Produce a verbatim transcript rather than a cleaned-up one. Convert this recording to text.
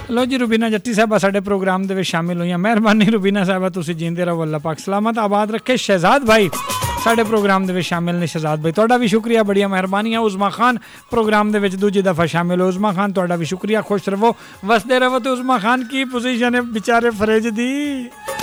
ਲੋ ਜੀ, ਰੂਬੀਨਾ ਜੱਟੀ ਸਾਹਿਬਾ ਸਾਡੇ ਪ੍ਰੋਗਰਾਮ ਦੇ ਵਿੱਚ ਸ਼ਾਮਿਲ ਹੋਈਆਂ। ਮਿਹਰਬਾਨੀ ਰੂਬੀਨਾ ਸਾਹਿਬਾ, ਤੁਸੀਂ ਜੀਂਦੇ ਰਹੋ, ਅੱਲਾ ਪਾਕ ਸਲਾਮਤ ਆਬਾਦ ਰੱਖੇ। ਸ਼ਹਿਜ਼ਾਦ ਭਾਈ ਸਾਡੇ ਪ੍ਰੋਗਰਾਮ ਦੇ ਵਿੱਚ ਸ਼ਾਮਿਲ ਨੇ। ਸ਼ਹਿਜ਼ਾਦ ਭਾਈ ਤੁਹਾਡਾ ਵੀ ਸ਼ੁਕਰੀਆ, ਬੜੀਆਂ ਮਿਹਰਬਾਨੀਆਂ। ਉਜ਼ਮਾ ਖਾਨ ਪ੍ਰੋਗਰਾਮ ਦੇ ਵਿੱਚ ਦੂਜੀ ਦਫਾ ਸ਼ਾਮਿਲ ਹੋ। ਉਜ਼ਮਾ ਖਾਨ ਤੁਹਾਡਾ ਵੀ ਸ਼ੁਕਰੀਆ, ਖੁਸ਼ ਰਵੋ, ਵਸਦੇ ਰਵੋ। ਤੇ ਉਜ਼ਮਾ ਖਾਨ ਕੀ ਪੋਜੀਸ਼ਨ ਹੈ ਵਿਚਾਰੇ ਫਰਿੱਜ ਦੀ।